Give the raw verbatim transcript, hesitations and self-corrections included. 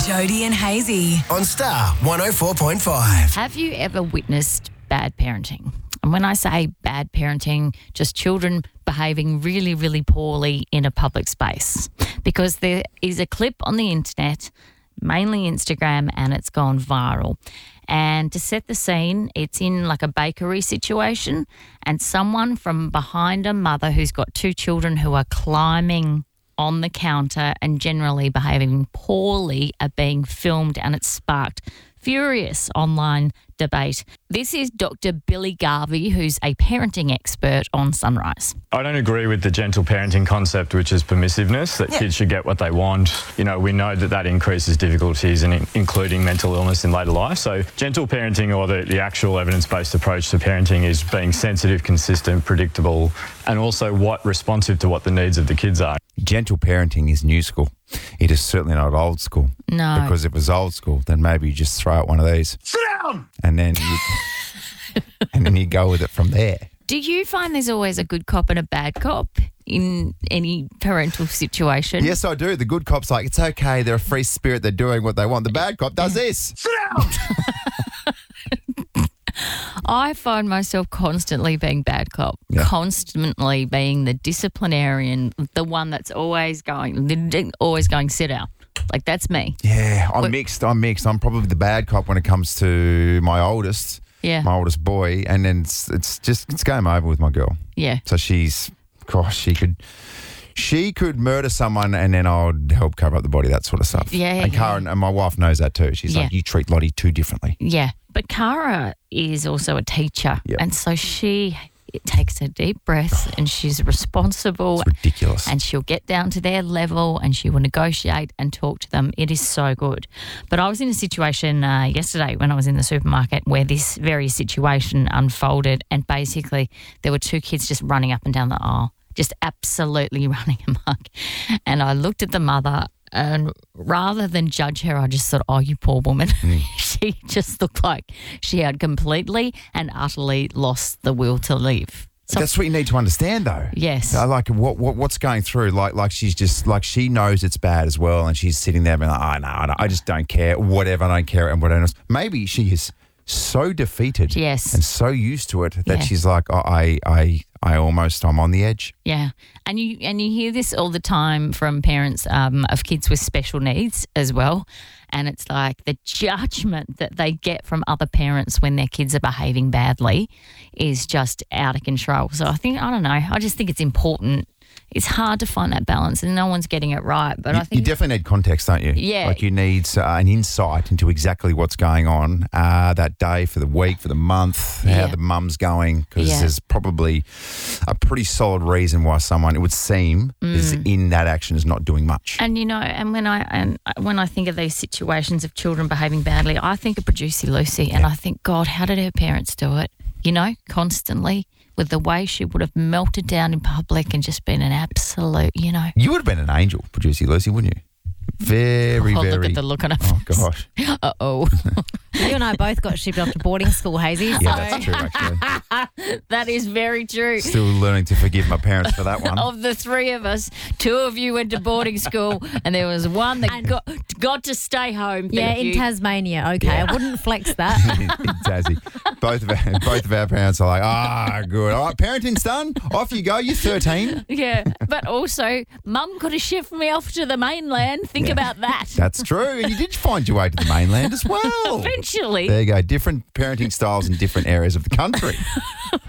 Jody and Hazy on Star one oh four point five. Have you ever witnessed bad parenting? And when I say bad parenting, just children behaving really, really poorly in a public space. Because there is a clip on the internet, mainly Instagram, and it's gone viral. And to set the scene, it's in like a bakery situation, and someone from behind a mother who's got two children who are climbing on the counter and generally behaving poorly are being filmed, and it's sparked furious online debate. This is Doctor Billy Garvey, who's a parenting expert on Sunrise. I don't agree with the gentle parenting concept, which is permissiveness, that yeah. kids should get what they want. You know, we know that that increases difficulties, and in, including mental illness in later life. So gentle parenting, or the, the actual evidence-based approach to parenting, is being sensitive, consistent, predictable, and also what responsive to what the needs of the kids are. Gentle parenting is new school. It is certainly not old school. No. Because if it was old school, then maybe you just throw out one of these. Sit down! And then you, and then you go with it from there. Do you find there's always a good cop and a bad cop in any parental situation? Yes, I do. The good cop's like, it's okay, they're a free spirit, they're doing what they want. The bad cop does this. Sit down! I find myself constantly being bad cop, Yeah. constantly being the disciplinarian, the one that's always going, always going, sit down. Like, that's me. Yeah, I'm What- mixed. I'm mixed. I'm probably the bad cop when it comes to my oldest, Yeah. my oldest boy, and then it's, it's just, it's game over with my girl. Yeah. So she's, gosh, she could... She could murder someone and then I'd help cover up the body, that sort of stuff. Yeah, And yeah. Karen, and my wife knows that too. She's Yeah. like, you treat Lottie too differently. Yeah. But Cara is also a teacher. Yep. And so she it takes a deep breath and she's responsible. It's ridiculous. And she'll get down to their level and she will negotiate and talk to them. It is so good. But I was in a situation uh, yesterday when I was in the supermarket where this very situation unfolded, and basically there were two kids just running up and down the aisle, just absolutely running amok. And I looked at the mother, and rather than judge her, I just thought, oh, you poor woman. Mm. She just looked like she had completely and utterly lost the will to live. So, That's what you need to understand, though. yes. I like what, what what's going through. Like like she's just like she knows it's bad as well, and she's sitting there being like, oh no, I, don't, I just don't care. Whatever, I don't care, and whatever else. Maybe she is so defeated, Yes. and so used to it that Yeah. she's like, oh, I I I almost I'm on the edge. Yeah, and you and you hear this all the time from parents um, of kids with special needs as well, and it's like the judgment that they get from other parents when their kids are behaving badly is just out of control. So I think I don't know. I just think it's important. It's hard to find that balance, and no one's getting it right. But You, I think you definitely need context, don't you? Yeah. Like you need uh, an insight into exactly what's going on uh, that day, for the week, for the month, Yeah. how the mum's going, because Yeah. there's probably a pretty solid reason why someone, it would seem, is in that action is not doing much. And you know, and when I and when I think of these situations of children behaving badly, I think of Producer Lucy, and I think, God, how did her parents do it? You know, constantly, with the way she would have melted down in public and just been an absolute, you know. You would have been an angel, Producer Lucy, wouldn't you? Very, Oh, very. look at the look on her Oh, face. gosh. Uh-oh. You and I both got shipped off to boarding school, Hazy. Yeah, so that's true, actually. That is very true. Still learning to forgive my parents for that one. Of the three of us, two of you went to boarding school and there was one that And- got, got to stay home. yeah, Thank in you. Tasmania. Okay, I wouldn't flex that. in Tassie. Both of our, both of our parents are like, ah, good. All right, parenting's done. Off you go. You're thirteen. Yeah, but also, Mum could have shipped me off to the mainland. Think Yeah. about that. That's true. And you did find your way to the mainland as well. Eventually. There you go. Different parenting styles in different areas of the country.